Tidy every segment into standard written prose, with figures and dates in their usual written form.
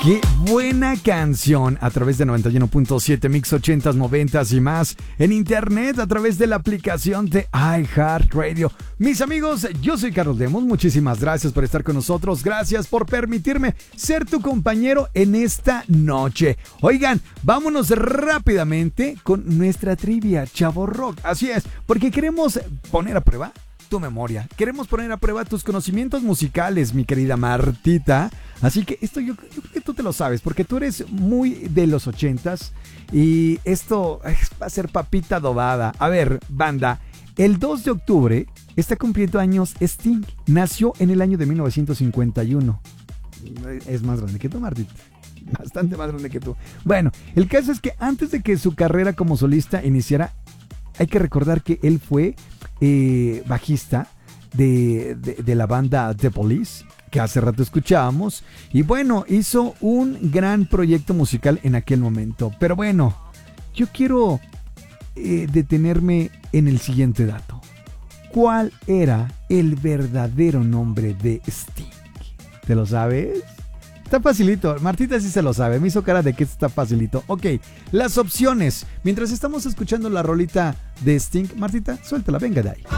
Qué buena canción a través de 91.7 Mix 80s, 90s y más en internet a través de la aplicación de iHeartRadio. Mis amigos, yo soy Carlos Demos, muchísimas gracias por estar con nosotros, gracias por permitirme ser tu compañero en esta noche. Oigan, vámonos rápidamente con nuestra trivia Chavo Rock, así es, porque queremos poner a prueba tu memoria. Queremos poner a prueba tus conocimientos musicales, mi querida Martita. Así que esto yo creo que tú te lo sabes, porque tú eres muy de los 80s y esto va a ser papita adobada. A ver, banda, el 2 de octubre está cumpliendo años Sting. Nació en el año de 1951. Es más grande que tú, Martita. Bastante más grande que tú. Bueno, el caso es que antes de que su carrera como solista iniciara, hay que recordar que él fue bajista de la banda The Police, que hace rato escuchábamos, y bueno, hizo un gran proyecto musical en aquel momento. Pero bueno, yo quiero detenerme en el siguiente dato. ¿Cuál era el verdadero nombre de Sting? ¿Te lo sabes? Está facilito, Martita sí se lo sabe, me hizo cara de que está facilito. Ok, las opciones, mientras estamos escuchando la rolita de Sting, Martita, suéltala, venga de ahí.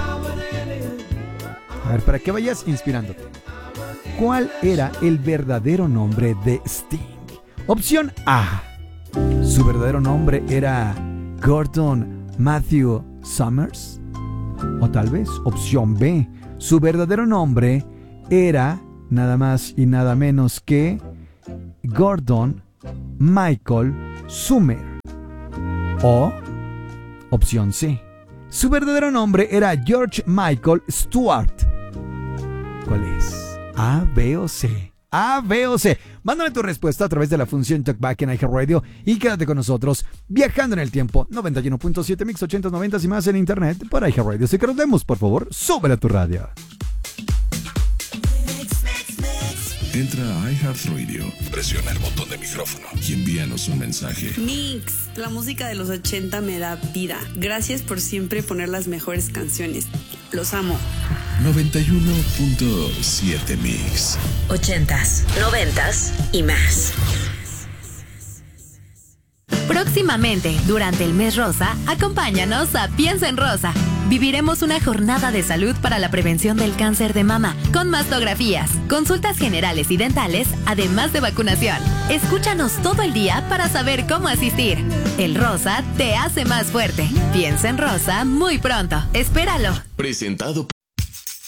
A ver, para que vayas inspirándote. ¿Cuál era el verdadero nombre de Sting? Opción A, su verdadero nombre era Gordon Matthew Summers. O tal vez, opción B, su verdadero nombre era nada más y nada menos que Gordon Michael Summer. O opción C, su verdadero nombre era George Michael Stewart. ¿Cuál es? ¿A, B o C? A, B o C. Mándame tu respuesta a través de la función Talkback en iHeartRadio y quédate con nosotros viajando en el tiempo. 91.7 Mix 80s, 90s y más en internet por iHeartRadio. Si que nos vemos, por favor, súbele a tu radio. Entra a iHeartRadio, presiona el botón de micrófono y envíanos un mensaje. Mix, la música de los 80 me da vida. Gracias por siempre poner las mejores canciones. Los amo. 91.7 Mix. 80s, 90s y más. Próximamente, durante el mes rosa, acompáñanos a Piensa en Rosa. Viviremos una jornada de salud para la prevención del cáncer de mama, con mastografías, consultas generales y dentales, además de vacunación. Escúchanos todo el día para saber cómo asistir. El rosa te hace más fuerte. Piensa en Rosa muy pronto. Espéralo. Presentado por